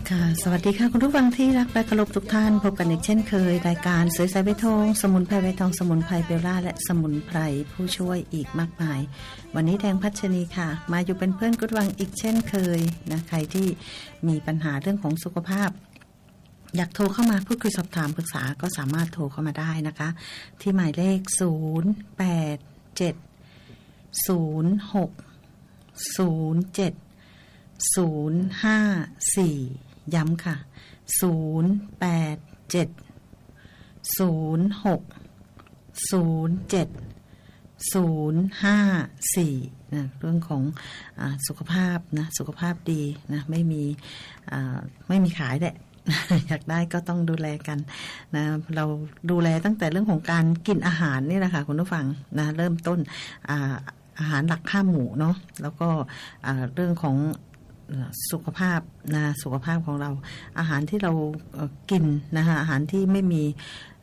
ค่ะสวัสดีค่ะคุณผู้ฟังที่รักและเคารพทุกท่านพบกันอีกเช่นเคยรายการสวยใสใบทองสมุนไพรใบทองสมุนไพรเบลล่าและสมุนไพรผู้ช่วยอีกมากมายวันนี้แดงพัชนีค่ะมาอยู่เป็นเพื่อนคุณผู้ฟังอีกเช่นเคยนะใครที่มีปัญหาเรื่องของสุขภาพอยากโทรเข้ามาพูดคุยสอบถามปรึกษาก็สามารถโทรเข้ามาได้นะคะที่หมายเลข08706070540ย้ำค่ะ08706070540นะเรื่องของสุขภาพนะสุขภาพดีนะไม่มีขายแหละ อยากได้ก็ต้องดูแลกันนะเราดูแลตั้งแต่เรื่องของการกินอาหารนี่แหละค่ะคุณผู้ฟังนะเริ่มต้นอาหารหลัก5 หมู่เนาะแล้วก็เรื่องของสุขภาพนะสุขภาพของเราอาหารที่เรากินนะคะอาหารที่ไม่มี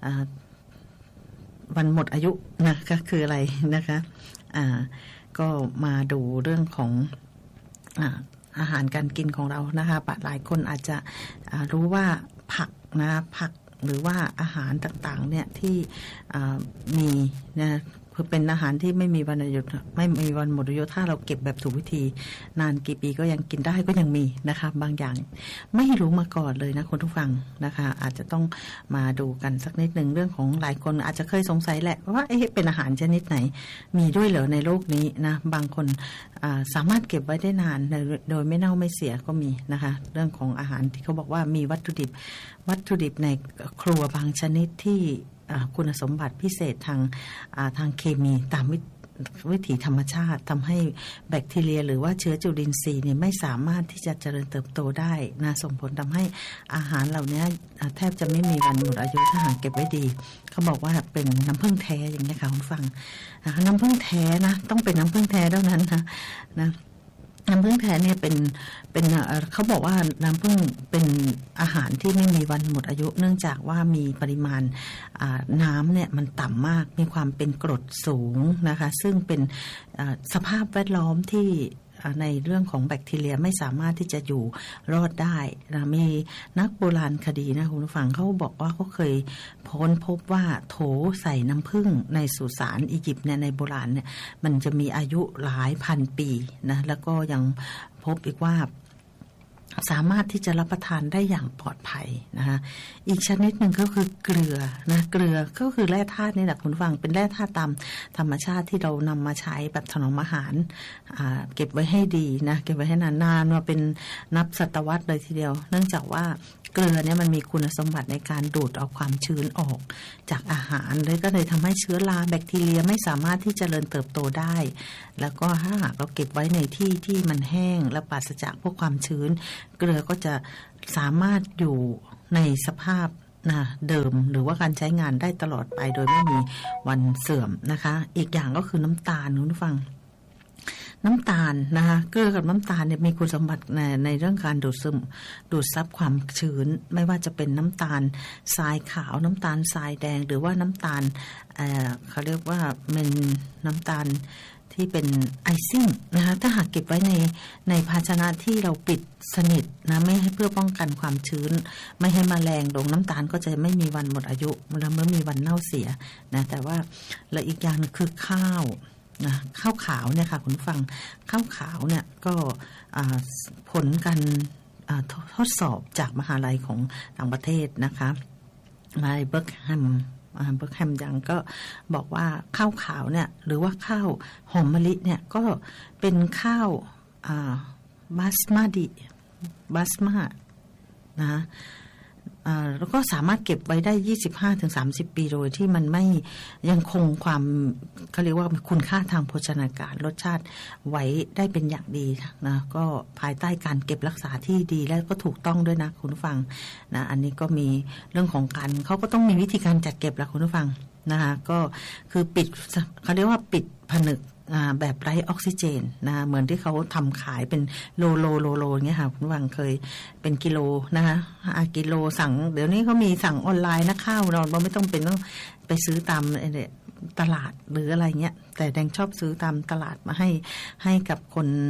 วันหมดอายุนะก็คืออะไรนะคะก็มาดูเรื่องของอาหารการกินของเรานะคะหลายคนอาจจะรู้ว่าผักนะผักหรือว่าอาหารต่างๆเนี่ยที่มีนะคือเป็นอาหารที่ไม่มีวันหยุดไม่มีวันหมดอายุถ้าเราเก็บแบบถูกวิธีนานกี่ปีก็ยังกินได้ก็ยังมีนะคะบางอย่างไม่รู้มาก่อนเลยนะคุณผู้ฟังนะคะอาจจะต้องมาดูกันสักนิดนึงเรื่องของหลายคนอาจจะเคยสงสัยแหละว่าเป็นอาหารชนิดไหนมีด้วยเหรอในโลกนี้นะบางคนสามารถเก็บไว้ได้นานโดยไม่เน่าไม่เสียก็มีนะคะเรื่องของอาหารที่เขาบอกว่ามีวัตถุดิบในครัวบางชนิดที่คุณสมบัติพิเศษทางเคมีตามวิถีธรรมชาติทำให้แบคทีเรียหรือว่าเชื้อจุลินทรีย์เนี่ยไม่สามารถที่จะเจริญเติบโตได้นะส่งผลทำให้อาหารเหล่านี้แทบจะไม่มีวันหมดอายุถ้าหากเก็บไว้ดีเขาบอกว่าเป็นน้ำผึ้งแท้อย่างนี้ค่ะคุณฟังน้ำผึ้งแท้นะต้องเป็นน้ำผึ้งแท้เท่านั้นนะน้ำผึ้งแท้เนี่ยเป็นเขาบอกว่าน้ำผึ้งเป็นอาหารที่ไม่มีวันหมดอายุเนื่องจากว่ามีปริมาณน้ำเนี่ยมันต่ำมากมีความเป็นกรดสูงนะคะซึ่งเป็นสภาพแวดล้อมที่ในเรื่องของแบคทีเรียไม่สามารถที่จะอยู่รอดได้นะมีนักโบราณคดีนะคุณผู้ฟังเขาบอกว่าเขาเคยพบว่าโถใส่น้ำผึ้งในสุสานอียิปต์เนี่ยในโบราณเนี่ยมันจะมีอายุหลายพันปีนะแล้วก็ยังพบอีกว่าสามารถที่จะรับประทานได้อย่างปลอดภัยนะคะอีกชนิดหนึ่งก็คือเกลือนะเกลือก็คือแร่ธาตุนี่แหละคุณฟังเป็นแร่ธาตุตามธรรมชาติที่เรานำมาใช้แบบถนอมอาหารเก็บไว้ให้ดีนะเก็บไว้ให้นานๆมาเป็นนับศตวรรษเลยทีเดียวเนื่องจากว่าเกลือเนี่ยมันมีคุณสมบัติในการดูดเอาความชื้นออกจากอาหารเลยก็เลยทำให้เชื้อราแบคทีเรียไม่สามารถที่จะเจริญเติบโตได้แล้วก็ถ้าหากเราเก็บไว้ในที่ที่มันแห้งและปราศจากพวกความชื้นเกลือก็จะสามารถอยู่ในสภาพเดิมหรือว่าการใช้งานได้ตลอดไปโดยไม่มีวันเสื่อมนะคะอีกอย่างก็คือน้ำตาลคุณผู้ฟังน้ำตาลนะคะเกลือกับน้ำตาลเนี่ยมีคุณสมบัติในเรื่องการดูดซับความชื้นไม่ว่าจะเป็นน้ำตาลทรายขาวน้ำตาลทรายแดงหรือว่าน้ำตาลเขาเรียกว่าเป็นน้ำตาลที่เป็นไอซิ่งนะคะถ้าหากเก็บไว้ในภาชนะที่เราปิดสนิทนะไม่ให้เพื่อป้องกันความชื้นไม่ให้แมลงลงน้ำตาลก็จะไม่มีวันหมดอายุและไม่มีวันเน่าเสียนะแต่ว่าและอีกอย่างนึงคือข้าวนะข้าวขาวเนี่ยค่ะคุณฟังข้าวขาวเนี่ยก็ผลการทดสอบจากมหาลัยของต่างประเทศนะคะมหาลัยเบิร์กแฮมยังก็บอกว่าข้าวขาวเนี่ยหรือว่าข้าวหอมมะลิเนี่ยก็เป็นข้าวบาสมานะแล้วก็สามารถเก็บไว้ได้ 25-30 ปีโดยที่มันไม่ยังคงความเขาเรียกว่าคุณค่าทางโภชนาการรสชาติไว้ได้เป็นอย่างดีนะก็ภายใต้การเก็บรักษาที่ดีและก็ถูกต้องด้วยนะคุณผู้ฟังนะอันนี้ก็มีเรื่องของการเขาก็ต้องมีวิธีการจัดเก็บละคุณผู้ฟังนะคะก็คือปิดเขาเรียกว่าปิดผนึกแบบไร้ออกซิเจนนะเหมือนที่เขาทำขายเป็นโลเงี้ยค่ะคุณวังเคยเป็นกิโลนะคะกิโลสั่งเดี๋ยวนี้เขามีสั่งออนไลน์นะข้าวเราไม่ต้องไปซื้อตามตลาดหรืออะไรเงี้ยแต่แดงชอบซื้อตามตลาดมาให้กับคน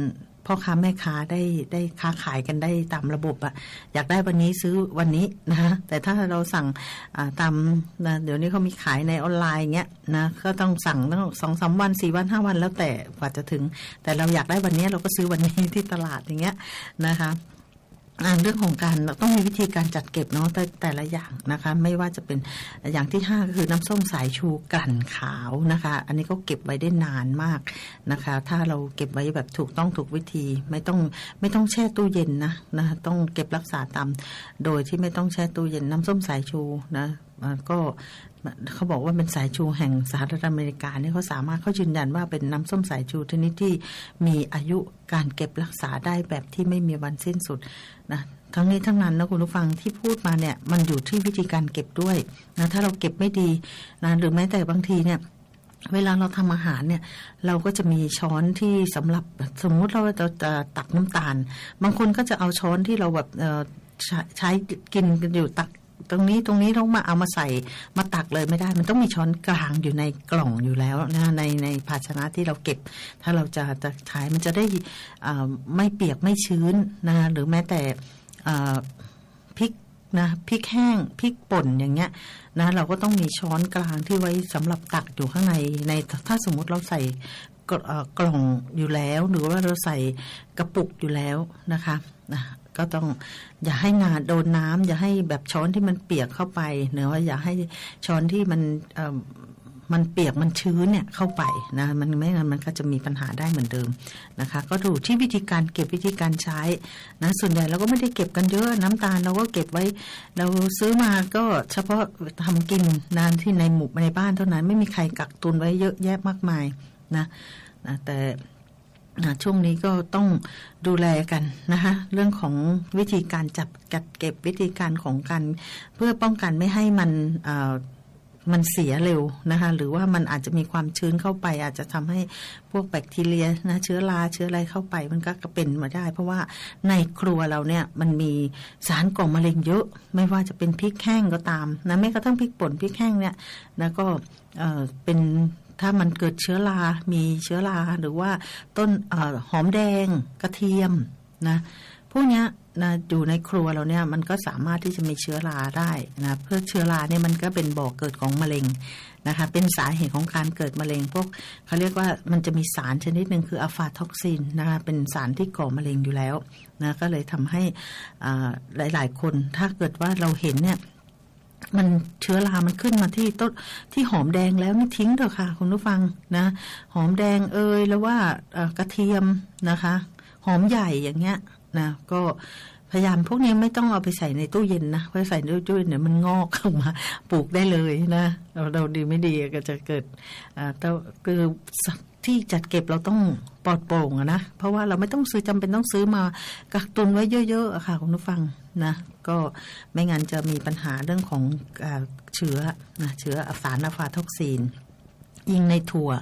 พ่อค้าแม่ค้าได้ค้าขายกันได้ตามระบบอะอยากได้วันนี้ซื้อวันนี้นะแต่ถ้าเราสั่งตามนะเดี๋ยวนี้เขามีขายในออนไลน์เงี้ยนะก็ต้องสั่งต้อง2-3 วัน4 วัน5 วันแล้วแต่กว่าจะถึงแต่เราอยากได้วันนี้เราก็ซื้อวันนี้ที่ตลาดอย่างเงี้ยนะคะเรื่องของการเราต้องมีวิธีการจัดเก็บเนาะแต่ละอย่างนะคะไม่ว่าจะเป็นอย่างที่5ก็คือน้ำส้มสายชูกลั่นขาวนะคะอันนี้ก็เก็บไว้ได้นานมากนะคะถ้าเราเก็บไว้แบบถูกต้องถูกวิธีไม่ต้องแช่ตู้เย็นนะต้องเก็บรักษาตามโดยที่ไม่ต้องแช่ตู้เย็นน้ำส้มสายชูนะก็เขาบอกว่าเป็นสายชูแห่งสหรัฐอเมริกาเนี่ยเขายืนยันว่าเป็นน้ำส้มสายชูชนิดที่มีอายุการเก็บรักษาได้แบบที่ไม่มีวันสิ้นสุดนะทั้งนี้ทั้งนั้นนะคุณผู้ฟังที่พูดมาเนี่ยมันอยู่ที่วิธีการเก็บด้วยนะถ้าเราเก็บไม่ดีนะหรือแม้แต่บางทีเนี่ยเวลาเราทำอาหารเนี่ยเราก็จะมีช้อนที่สำหรับสมมุติเราจะตักน้ำตาลบางคนก็จะเอาช้อนที่เราแบบใช้กินกันอยู่ตักตรงนี้ต้องมาเอามาใส่มาตักเลยไม่ได้มันต้องมีช้อนกลางอยู่ในกล่องอยู่แล้วนะในภาชนะที่เราเก็บถ้าเราจะใช้มันจะได้ไม่เปียกไม่ชื้นนะหรือแม้แต่พริกแห้งพริกป่นอย่างเงี้ยนะเราก็ต้องมีช้อนกลางที่ไว้สำหรับตักอยู่ข้างในถ้าสมมุติเราใส่กล่องอยู่แล้วหรือว่าเราใส่กระปุกอยู่แล้วนะคะก็ต้องอย่าให้โดนน้ำอย่าให้แบบช้อนที่มันเปียกเข้าไปเนอะว่าอย่าให้ช้อนที่มันเปียกมันชื้นเนี่ยเข้าไปนะมันไม่งั้นมันก็จะมีปัญหาได้เหมือนเดิมนะคะก็ดูที่วิธีการเก็บวิธีการใช้นะส่วนใหญ่เราก็ไม่ได้เก็บกันเยอะน้ำตาลเราก็เก็บไว้เราซื้อมาก็เฉพาะทำกินนานที่ในบ้านเท่านั้นไม่มีใครกักตุนไว้เยอะแยะมากมายนะแต่ช่วงนี้ก็ต้องดูแลกันนะคะเรื่องของวิธีการจัดเก็บวิธีการของการเพื่อป้องกันไม่ให้มันเสียเร็วนะคะหรือว่ามันอาจจะมีความชื้นเข้าไปอาจจะทำให้พวกแบคทีเรียนะเชื้อราเชื้ออะไรเข้าไปมันก็เป็นมาได้เพราะว่าในครัวเราเนี่ยมันมีสารก่อมะเร็งเยอะไม่ว่าจะเป็นพริกแห้งก็ตามนะแม้กระทั่งพริกป่นพริกแห้งเนี่ยนะก็เป็นถ้ามันเกิดเชื้อรามีเชื้อราหรือว่าต้นหอมแดงกระเทียมนะพวกนี้นะอยู่ในครัวเราเนี่ยมันก็สามารถที่จะมีเชื้อราได้นะเพื่อเชื้อราเนี่ยมันก็เป็นบ่อเกิดของมะเร็งนะคะเป็นสาเหตุของการเกิดมะเร็งพวกเขาเรียกว่ามันจะมีสารชนิดหนึ่งคืออะฟาท็อกซินนะคะเป็นสารที่ก่อมะเร็งอยู่แล้วนะก็เลยทำให้หลายๆคนถ้าเกิดว่าเราเห็นเนี่ยมันเชื้อรามันขึ้นมาที่ต้นที่หอมแดงแล้วนี่ทิ้งเถอะค่ะคุณผู้ฟังนะหอมแดงแล้วว่ากระเทียมนะคะหอมใหญ่อย่างเงี้ยนะก็พยายามพวกนี้ไม่ต้องเอาไปใส่ในตู้เย็นนะเพราะใส่ในตู้เย็นเนี่ยมันงอกเข้ามาปลูกได้เลยนะเราดีไม่ดีก็จะเกิดคือที่จัดเก็บเราต้องปลอดโปร่งนะเพราะว่าเราไม่ต้องจำเป็นต้องซื้อมากักตุนไว้เยอะๆค่ะคุณผู้ฟังนะก็ไม่งั้นจะมีปัญหาเรื่องของเชื้อสารอะฟาท็อกซินยิ่งในถั่ว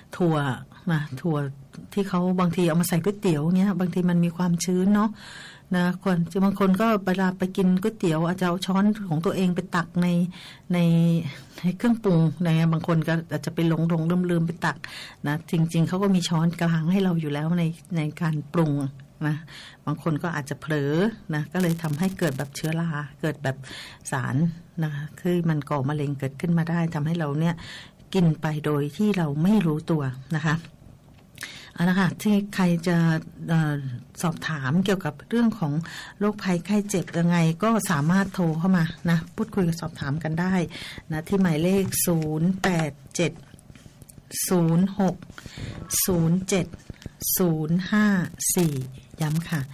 ที่เขาบางทีเอามาใส่ก๋วยเตี๋ยวเงี้ยบางทีมันมีความชื้นเนาะนะบางคนก็เวลาไปกินก๋วยเตี๋ยวอาจจะเอาช้อนของตัวเองไปตักในเครื่องปรุงอะไรเงี้ยบางคนก็อาจจะไปลืมไปตักนะจริงๆเขาก็มีช้อนกลางให้เราอยู่แล้วในการปรุงนะบางคนก็อาจจะเผลอนะก็เลยทำให้เกิดแบบเชื้อราเกิดแบบสารนะคะคือมันก่อมะเร็งเกิดขึ้นมาได้ทำให้เราเนี่ยกินไปโดยที่เราไม่รู้ตัวนะคะเอาละค่ะที่ใครจะสอบถามเกี่ยวกับเรื่องของโรคภัยไข้เจ็บยังไงก็สามารถโทรเข้ามานะพูดคุยกับสอบถามกันได้นะที่หมายเลข087060705ย้ำค่ะ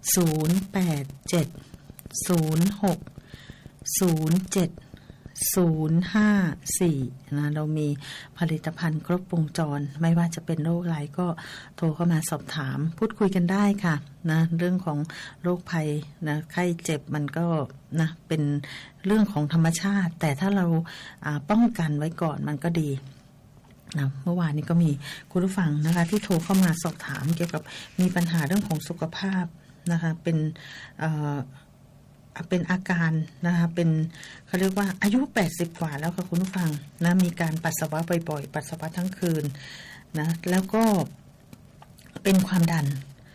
087060705นะเรามีผลิตภัณฑ์ครบวงจรไม่ว่าจะเป็นโรคอะไรก็โทรเข้ามาสอบถามพูดคุยกันได้ค่ะนะเรื่องของโรคภัยนะไข้เจ็บมันก็นะเป็นเรื่องของธรรมชาติแต่ถ้าเราป้องกันไว้ก่อนมันก็ดีนะเมื่อวานนี้ก็มีคุณผู้ฟังนะคะที่โทรเข้ามาสอบถามเกี่ยวกับมีปัญหาเรื่องของสุขภาพนะคะเป็นอาการนะคะเป็นเขาเรียกว่าอายุ80กว่าแล้วค่ะคุณผู้ฟังนะมีการปัสสาวะบ่อยๆปัสสาวะทั้งคืนนะแล้วก็เป็นความดัน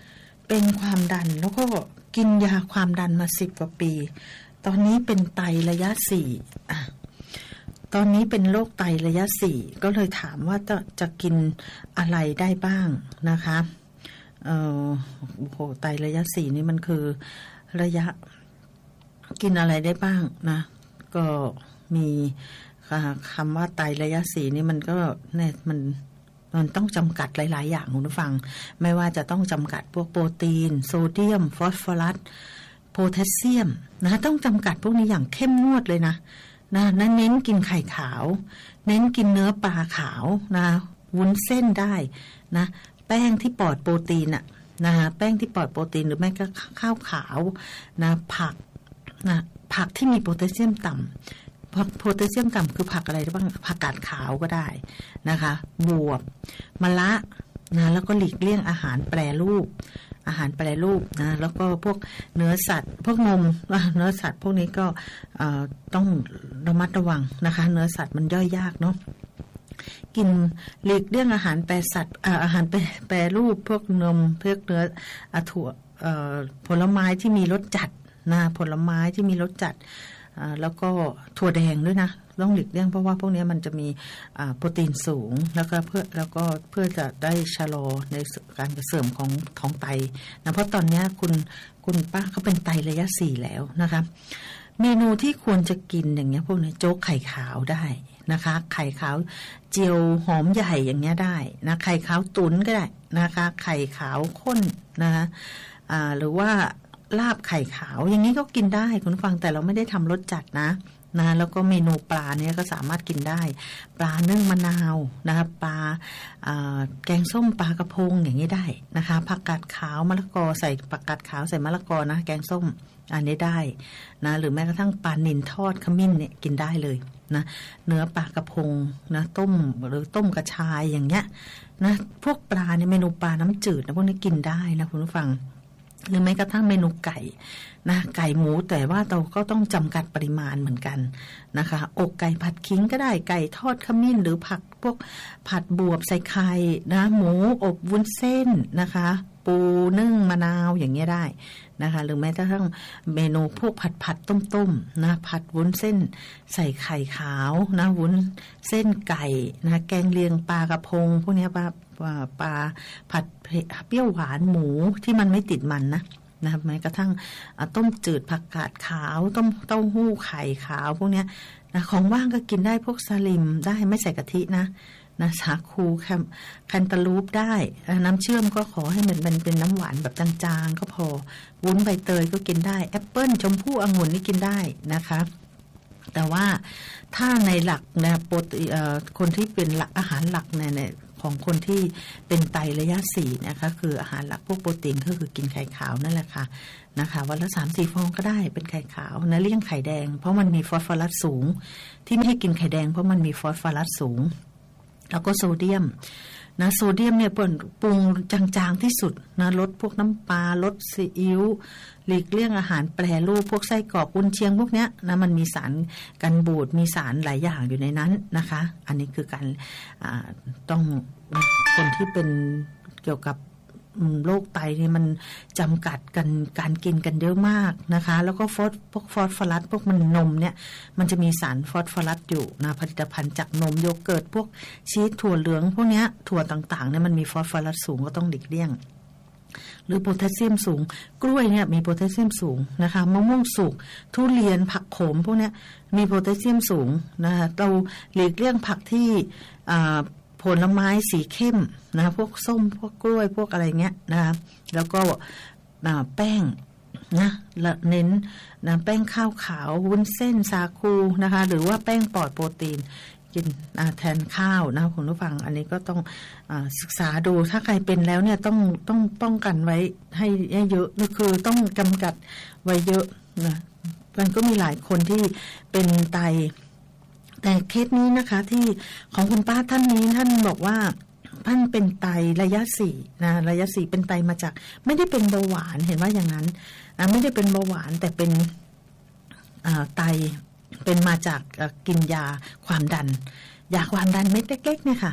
เป็นความดันแล้วก็กินยาความดันมา10 กว่าปีตอนนี้เป็นไตระยะ4ตอนนี้เป็นโรคไตระยะ4ก็เลยถามว่าจะกินอะไรได้บ้างนะคะโอ้โหไตระยะ4นี่มันคือระยะกินอะไรได้บ้างนะก็มีคำว่าไตระยะ4นี่มันก็เนี่ยมันต้องจำกัดหลายๆอย่างคุณผู้ฟังไม่ว่าจะต้องจำกัดพวกโปรตีนโซเดียมฟอสฟอรัสโพแทสเซียมนะต้องจำกัดพวกนี้อย่างเข้มงวดเลยนะเน้นกินไข่ขาวเน้นกินเนื้อปลาขาวนะวุ้นเส้นได้นะแป้งที่ปลอดโปรตีนอะนะแป้งที่ปลอดโปรตีนหรือไม่ก็ข้าวขาวนะผักที่มีโพแทสเซียมต่ำโพแทสเซียมต่ำคือผักอะไรบ้างผักกาดขาวก็ได้นะคะบวบมะระนะแล้วก็หลีกเลี่ยงอาหารแปรรูปนะแล้วก็พวกเนื้อสัตว์พวกนมเนื้อสัตว์พวกนี้ก็ต้องระมัดระวังนะคะเนื้อสัตว์มันย่อยยากเนาะกินหลีกเลี่ยงอาหารแปรสัตว์อาหารแปรรูปพวกนมพวกเนื้อถั่วผลไม้ที่มีรสจัดนะผลไม้ที่มีรสจัดแล้วก็ถั่วแดงด้วยนะต้องหลีกเลี่ยงเพราะว่าพวกนี้มันจะมีโปรตีนสูงแล้วก็เพื่อจะได้ชะลอในการเสื่อมของท้องไตนะเพราะตอนนี้คุณป้าเขาเป็นไตระยะ4แล้วนะคะเมนูที่ควรจะกินอย่างเงี้ยพวกนี้โจ๊กไข่ขาวได้นะคะไข่ขาวเจียวหอมใหญ่อย่างเงี้ยได้นะไข่ขาวตุ๋นก็ได้นะคะไข่ขาวข้นนะคะหรือว่าลาบไข่ขาวอย่างนี้ก็กินได้คุณฟังแต่เราไม่ได้ทำรสจัดนะแล้วก็เมนูปลาเนี่ยก็สามารถกินได้ปลานึ่งมะนาวนะคะปลาแกงส้มปลากระพงอย่างนี้ได้นะคะผักกาดขาวมะละกอใส่ผักกาดขาวใส่มะละกอนะแกงส้มอันนี้ได้นะหรือแม้กระทั่งปลานิลทอดขมิ้นเนี่ยกินได้เลยนะเนื้อปลากระพงนะต้มหรือต้มกระชายอย่างเงี้ยนะพวกปลาเนี่ยเมนูปลาน้ำจืดนะพวกนี้กินได้นะคุณผู้ฟังหรือแม้กระทั่งเมนูไก่นะไก่หมูแต่ว่าเราก็ต้องจำกัดปริมาณเหมือนกันนะคะอกไก่ผัดขิงก็ได้ไก่ทอดขมิ้นหรือผักพวกผัดบวบใส่ไข่นะหมูอบวุ้นเส้นนะคะปูนึ่งมะนาวอย่างเงี้ยได้นะคะหรือแม้กระทั่งเมนูพวกผัดต้มนะผัดวุ้นเส้นใส่ไข่ขาวนะวุ้นเส้นไก่นะแกงเลียงปลากระพงพวกนี้ปลาผัดเปรี้ยวหวานหมูที่มันไม่ติดมันนะแม้กระทั่งต้มจืดผักกาดขาวต้มเต้าหู้ไข่ขาวพวกนี้นะของว่างก็กินได้พวกสลิมได้ไม่ใส่กะทินะสาคูแคนตาลูปได้น้ำเชื่อมก็ขอให้มันเป็นน้ำหวานแบบจางๆก็พอวุ้นใบเตยก็กินได้แอปเปิ้ลชมพู่องุ่นนี่กินได้นะคะแต่ว่าถ้าในหลักนะคนที่เป็นหลักอาหารหลักในของคนที่เป็นไตระยะ4นะคะคืออาหารหลักพวกโปรตีนก็คือกินไข่ขาวนั่นแหละค่ะนะคะวันละ 3-4 ฟองก็ได้เป็นไข่ขาวนะเลี่ยงไข่แดงเพราะมันมีฟอสฟอรัสสูงที่ไม่ให้กินไข่แดงเพราะมันมีฟอสฟอรัสสูงแล้วก็โซเดียมนะโซเดียมเนี่ยปรุงจางๆที่สุดนะลดพวกน้ำปลาลดซีอิ๊วหลีกเลี่ยงอาหารแปรรูปพวกไส้กรอกกุนเชียงพวกเนี้ยนะมันมีสารกันบูดมีสารหลายอย่างอยู่ในนั้นนะคะอันนี้คือการต้องคนที่เป็นเกี่ยวกับโรคไตนี่มันจำกัดกันการกินกันเยอะมากนะคะแล้วก็พวกฟอสฟอรัสพวกมันนมเนี่ยมันจะมีสารฟอสฟอรัสอยู่นะผลิตภัณฑ์จากนมโยเกิร์ตพวกชีสถั่วเหลืองพวกเนี้ยถั่วต่างๆเนี่ยมันมีฟอสฟอรัสสูงก็ต้องหลีกเลี่ยงหรือโพแทสเซียมสูงกล้วยเนี่ยมีโพแทสเซียมสูงนะคะมะม่วงสุกทุเรียนผักโขมพวกเนี้ยมีโพแทสเซียมสูงนะคะเราหลีกเลี่ยงผักที่ผลไม้สีเข้มนะพวกส้มพวกกล้วยพวกอะไรเงี้ยนะคะแล้วก็แป้งนะเน้นนะแป้งข้าวขาววุ้นเส้นสาคูนะคะหรือว่าแป้งปลอดโปรตีนกินแทนข้าวนะคุณผู้ฟังอันนี้ก็ต้องศึกษาดูถ้าใครเป็นแล้วเนี่ยต้องป้องกันไว้ให้เยอะก็คือต้องกำกัดไว้เยอะนะมันก็มีหลายคนที่เป็นไตแต่เคสนี้นะคะที่ของคุณป้าท่านนี้ท่านบอกว่าท่านเป็นไตระยะ4นะระยะ4เป็นไตมาจากไม่ได้เป็นเบาหวานเห็นว่าอย่างนั้นไม่ได้เป็นเบาหวานแต่เป็นไตเป็นมาจากกินยาความดันยาความดันเม็ดเล็กๆเนี่ยค่ะ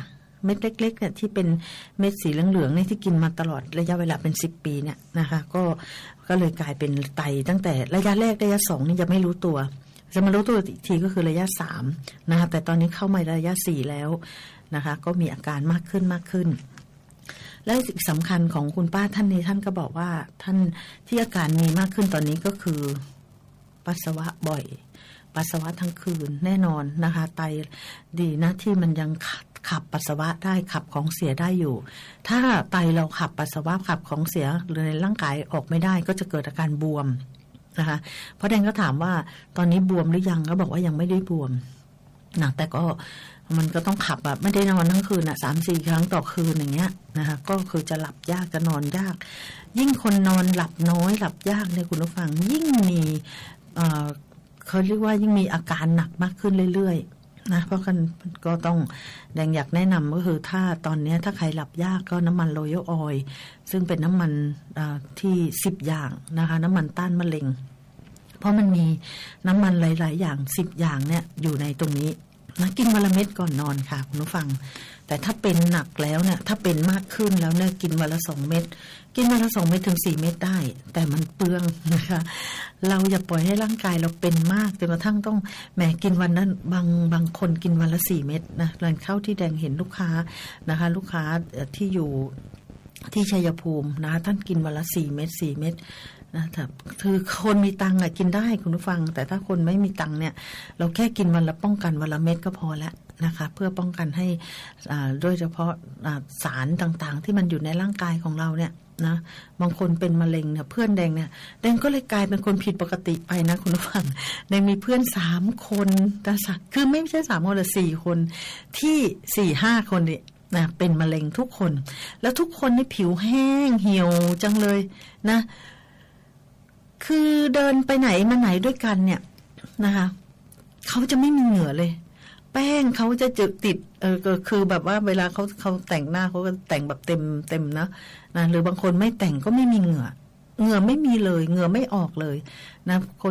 เม็ดเล็กๆเนี่ยที่เป็นเม็ดสีเหลืองๆเนี่ยที่กินมาตลอดระยะเวลาเป็น10 ปีเนี่ยนะคะก็เลยกลายเป็นไตตั้งแต่ระยะแรกระยะ2นี่จะไม่รู้ตัวจะมารู้ตัวอีกทีก็คือระยะ3นะคะแต่ตอนนี้เข้ามาระยะ4แล้วนะคะก็มีอาการมากขึ้นและสิ่งสำคัญของคุณป้าท่านนี้ท่านก็บอกว่าท่านที่อาการมีมากขึ้นตอนนี้ก็คือปัสสาวะบ่อยปัสสาวะทั้งคืนแน่นอนนะคะไตดีนะที่มันยังขับปัสสาวะได้ขับของเสียได้อยู่ถ้าไตเราขับปัสสาวะขับของเสียหรือในร่างกายออกไม่ได้ก็จะเกิดอาการบวมนะคะเพราะแดงก็ถามว่าตอนนี้บวมหรือยังก็บอกว่ายังไม่ได้บวมนะแต่ก็มันก็ต้องขับแบบไม่ได้นอนทั้งคืน3-4 ครั้งต่อคืนอย่างเงี้ยนะคะก็คือจะหลับยากจะนอนยากยิ่งคนนอนหลับน้อยหลับยากเนี่ยคุณผู้ฟังยิ่งมีเขาเรียกว่ายิ่งมีอาการหนักมากขึ้นเรื่อยๆนะเพราะกันก็ต้องแดงอยากแนะนำก็คือถ้าตอนนี้ถ้าใครหลับยากก็น้ำมันโรยัลออยล์ซึ่งเป็นน้ำมันที่10 อย่างนะคะน้ำมันต้านมะเร็งเพราะมันมีน้ำมันหลายๆอย่าง10 อย่างเนี่ยอยู่ในตรงนี้นะกินวันละเม็ดก่อนนอนค่ะคุณผู้ฟังแต่ถ้าเป็นหนักแล้วเนี่ยถ้าเป็นมากขึ้นแล้วเนี่ยกินวันละ2 เม็ดกินวันละ2 เม็ดถึง4 เม็ดได้แต่มันเปลืองนะคะเราอย่าปล่อยให้ร่างกายเราเป็นมากจนกระทั่งต้องแหมกินวันนั้นบางคนกินวันละ4 เม็ดนะแรงเข้าที่แดงเห็นลูกค้านะคะลูกค้าที่อยู่ที่ชัยภูมินะคะท่านกินวันละ4 เม็ด4 เม็ดนะแต่คือคนมีตังค์กินได้คุณผู้ฟังแต่ถ้าคนไม่มีตังค์เนี่ยเราแค่กินวันละป้องกันวันละเม็ดก็พอแล้วนะคะเพื่อป้องกันให้โดยเฉพาะสารต่างๆที่มันอยู่ในร่างกายของเราเนี่ยนะบางคนเป็นมะเร็งเนี่ยเพื่อนแดงเนี่ยแดงก็เลยกลายเป็นคนผิดปกติไปนะคุณผู้ฟังแดงมีเพื่อน3 คนแต่คือไม่ใช่3 คนแต่4 คนที่4-5 คนเนี่ยนะเป็นมะเร็งทุกคนแล้วทุกคนนี่ผิวแห้งเหี่ยวจังเลยนะคือเดินไปไหนมาไหนด้วยกันเนี่ยนะคะเขาจะไม่มีเหงื่อเลยแป้งเขาจะติดก็คือแบบว่าเวลาเขาแต่งหน้าเขาก็แต่งแบบเต็มนะหรือบางคนไม่แต่งก็ไม่มีเหงื่อไม่มีเลยเหงื่อไม่ออกเลยนะคน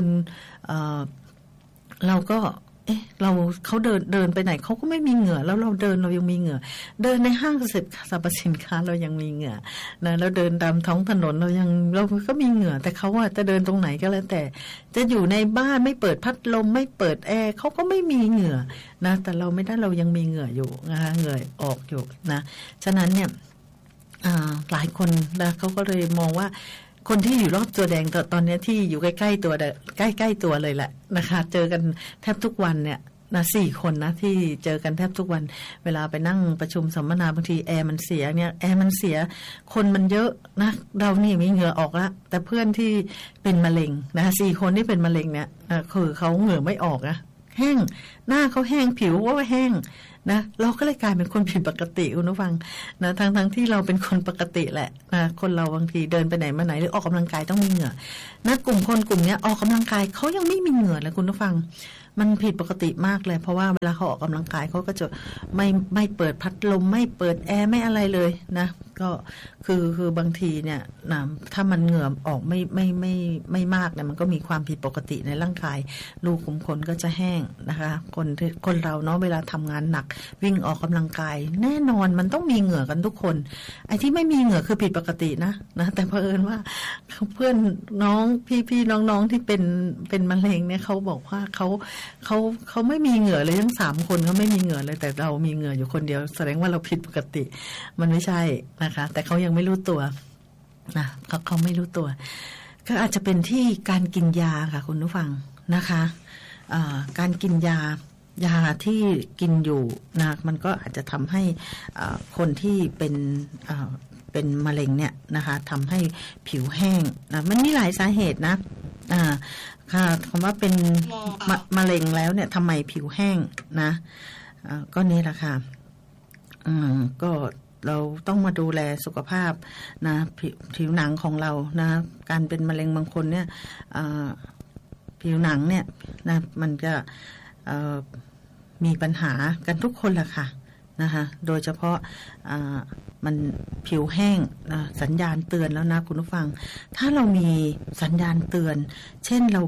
เราก็เขาเดินไปไหนเขาก็ไม่มีเหงื่อแล้วเราเดินเรายังมีเหงื่อเดินในห้างสรรพสินค้าเรายังมีเหงื่อนะแล้วเดินตามท้องถนนเราก็มีเหงื่อแต่เขาว่าจะเดินตรงไหนก็แล้วแต่จะอยู่ในบ้านไม่เปิดพัดลมไม่เปิดแอร์เขาก็ไม่มีเหงื่อนะแต่เราไม่ได้เรายังมีเหงื่ออยู่นะคะเหงื่อออกอยู่นะฉะนั้นเนี่ยหลายคนนะเขาก็เลยมองว่าคนที่อยู่รอบตัวแดงตอนนี้ที่อยู่ใกล้ๆตัวใกล้ๆตัวเลยแหละนะคะเจอกันแทบทุกวันเนี่ยนะ4 คนนะที่เจอกันแทบทุกวันเวลาไปนั่งประชุมสัมมนาบางทีแอร์มันเสียเนี่ยแอร์มันเสียคนมันเยอะนะเรานี่มีเหงื่อออกแล้วแต่เพื่อนที่เป็นมะเร็งนะ4 คนที่เป็นมะเร็งเนี่ยคือเขาเหงื่อไม่ออกนะแห้งหน้าเขาแห้งผิวก็แห้งนะเราก็เลยกลายเป็นคนผิดปกติคุณผู้ฟังนะทั้งที่เราเป็นคนปกติแหละนะคนเราบางทีเดินไปไหนมาไหนหรือออกกำลังกายต้องมีเหงื่อนะกลุ่มนี้ออกกำลังกายเขายังไม่มีเหงื่อเลยคุณผู้ฟังมันผิดปกติมากเลยเพราะว่าเวลาเขาออกกำลังกายเขาก็จะไม่เปิดพัดลมไม่เปิดแอร์ไม่อะไรเลยนะก็คือบางทีเนี่ยนะถ้ามันเหงื่อออกไม่มากเนี่ยมันก็มีความผิดปกติในร่างกายรูขุมขนก็จะแห้งนะคะคนเราเนาะเวลาทำงานหนักวิ่งออกกำลังกายแน่นอนมันต้องมีเหงื่อกันทุกคนไอ้ที่ไม่มีเหงื่อคือผิดปกตินะแต่เผอิญว่าเพื่อนน้องพี่น้องที่เป็นมะเร็งเนี่ยเขาบอกว่าเขาไม่มีเหงื่อเลยทั้ง3 คนเขาไม่มีเหงื่อเลยแต่เรามีเหงื่ออยู่คนเดียวแสดงว่าเราผิดปกติมันไม่ใช่นะคะแต่เขายังไม่รู้ตัวนะเขาไม่รู้ตัวก็อาจจะเป็นที่การกินยาค่ะคุณผู้ฟังนะคะการกินยาที่กินอยู่นะมันก็อาจจะทำให้คนที่เป็นมะเร็งเนี่ยนะคะทำให้ผิวแห้งนะมันมีหลายสาเหตุนะค่ะคำว่าเป็นมะเร็งแล้วเนี่ยทำไมผิวแห้งนะก็นี่แหละค่ะก็เราต้องมาดูแลสุขภาพนะผิวหนังของเรานะการเป็นมะเร็งบางคนเนี่ยผิวหนังเนี่ยนะมันก็มีปัญหากันทุกคนแหละค่ะนะคะโดยเฉพาะมันผิวแห้งนะสัญญาณเตือนแล้วนะคุณผู้ฟังถ้าเรามีสัญญาณเตือนเช่นเรา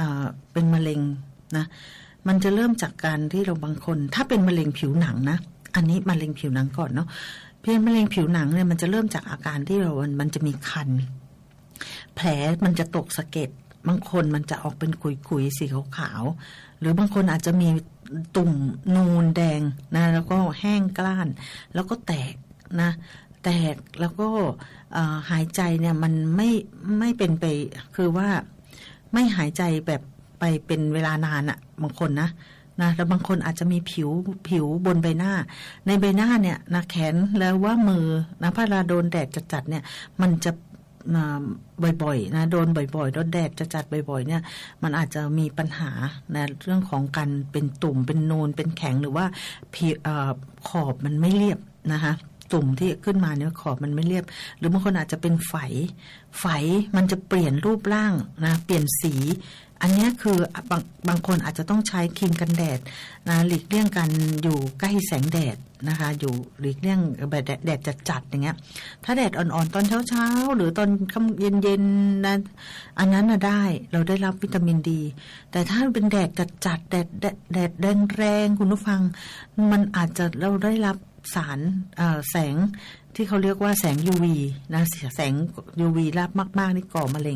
เป็นมะเร็งนะมันจะเริ่มจากการที่เราบางคนถ้าเป็นมะเร็งผิวหนังนะอันนี้มะเร็งผิวหนังก่อนเนาะเพียงมะเร็งผิวหนังเนี่ยมันจะเริ่มจากอาการที่มันจะมีคันแผลมันจะตกสะเก็ดบางคนมันจะออกเป็นขุยๆสีขาวๆหรือบางคนอาจจะมีตุ่มนูนแดงนะแล้วก็แห้งกร้านแล้วก็แตกนะแตกแล้วก็หายใจเนี่ยมันไม่เป็นไปคือว่าไม่หายใจแบบไปเป็นเวลานานอะบางคนนะแล้วบางคนอาจจะมีผิวบนใบหน้าในใบหน้าเนี่ยนะแขนแล้วว่ามือนะพอเราโดนแดดจัดๆเนี่ยมันจะบ่อยๆนะโดนบ่อยๆโดนแดดจัดๆบ่อยๆเนี่ยมันอาจจะมีปัญหานะเรื่องของการเป็นตุ่มเป็นนูนเป็นแข็งหรือว่าขอบมันไม่เรียบนะคะตุ่มที่ขึ้นมาเนี่ยขอบมันไม่เรียบหรือบางคนอาจจะเป็นไฝมันจะเปลี่ยนรูปร่างนะเปลี่ยนสีอันนี้คือบางคนอาจจะต้องใช้ครีมกันแดดนะหลีกเลี่ยงกันอยู่ใกล้แสงแดดนะคะอยู่หลีกเลี่ยงแดดจัดๆอย่างเงี้ยถ้าแดดอ่อนๆตอนเช้าๆหรือตอนเย็นๆนะอันนั้นน่ะได้เราได้รับวิตามินดีแต่ถ้าเป็นแดดจัดๆแดดแรงๆคุณผู้ฟังมันอาจจะเราได้รับสารแสงที่เขาเรียกว่าแสง UV นะแสง UV รับมากๆนี่ก่อมะเร็ง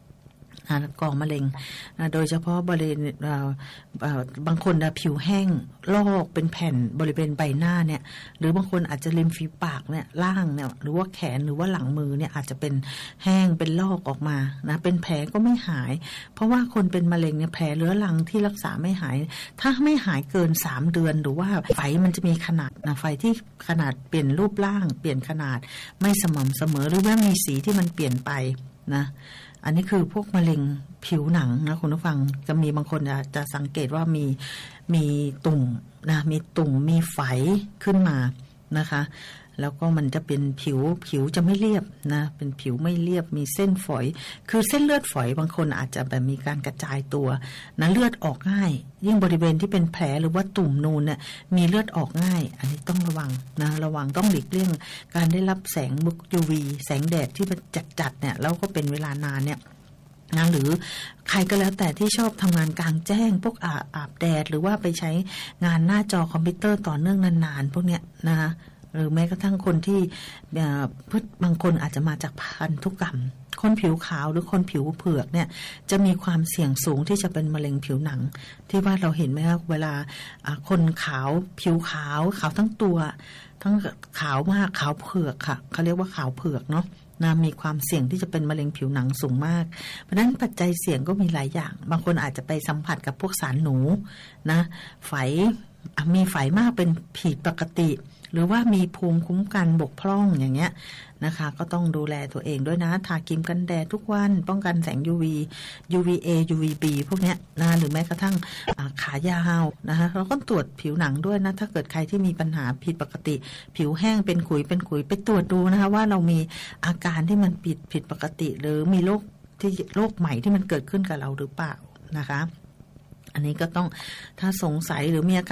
โดยเฉพาะบริเวณบางคนผิวแห้งลอกเป็นแผ่นบริเวณใบหน้าเนี่ยหรือบางคนอาจจะริมฝีปากเนี่ยล่างเนี่ยหรือว่าแขนหรือว่าหลังมือเนี่ยอาจจะเป็นแห้งเป็นลอกออกมานะเป็นแผลก็ไม่หายเพราะว่าคนเป็นมะเร็งเนี่ยแผลเรื้อรังที่รักษาไม่หายถ้าไม่หายเกิน3 เดือนหรือว่าไฝมันจะมีขนาดนะไฝที่ขนาดเปลี่ยนรูปร่างเปลี่ยนขนาดไม่สม่ำเสมอหรือว่ามีสีที่มันเปลี่ยนไปนะอันนี้คือพวกมะเร็งผิวหนังนะคุณผู้ฟังจะมีบางคนจะสังเกตว่ามีตุ่มนะมีตุ่มมีไฝขึ้นมานะคะแล้วก็มันจะเป็นผิวจะไม่เรียบนะเป็นผิวไม่เรียบมีเส้นฝอยคือเส้นเลือดฝอยบางคนอาจจะแบบมีการกระจายตัวนะเลือดออกง่ายยิ่งบริเวณที่เป็นแผลหรือว่าตุ่มนูนเนี่ยมีเลือดออกง่ายอันนี้ต้องระวังนะระวังต้องหลีกเลี่ยงการได้รับแสง UV แสงแดดที่มันจัดเนี่ยแล้วก็เป็นเวลานานเนี่ยนะหรือใครก็แล้วแต่ที่ชอบทำงานกลางแจ้งพวกอาบแดดหรือว่าไปใช้งานหน้าจอคอมพิวเตอร์ต่อเนื่องนานๆพวกเนี้ยนะคะหรือแม้กระทั่งคนที่บางคนอาจจะมาจากพันธุกรรมคนผิวขาวหรือคนผิวเผือกเนี่ยจะมีความเสี่ยงสูงที่จะเป็นมะเร็งผิวหนังที่ว่าเราเห็นไหมครับเวลาคนขาวผิวขาวทั้งตัวทั้งขาวมากขาวเผือกค่ะเขาเรียกว่าขาวเผือกเนาะมีความเสี่ยงที่จะเป็นมะเร็งผิวหนังสูงมากเพราะฉะนั้นปัจจัยเสี่ยงก็มีหลายอย่างบางคนอาจจะไปสัมผัสกับพวกสารหนูนะมีไฝมากเป็นผิดปกติหรือว่ามีภูมิคุ้มกันบกพร่องอย่างเงี้ยนะคะก็ต้องดูแลตัวเองด้วยนะทาครีมกันแดดทุกวันป้องกันแสง UVA UVB พวกเนี้ยนะหรือแม้กระทั่งขายาวนะคะเราก็ตรวจผิวหนังด้วยนะถ้าเกิดใครที่มีปัญหาผิดปกติผิวแห้งเป็นขุยไปตรวจดูนะคะว่าเรามีอาการที่มันผิดปกติหรือมีโรคใหม่ที่มันเกิดขึ้นกับเราหรือเปล่านะคะอันนี้ก็ต้องถ้าสงสัยหรือมีอาการ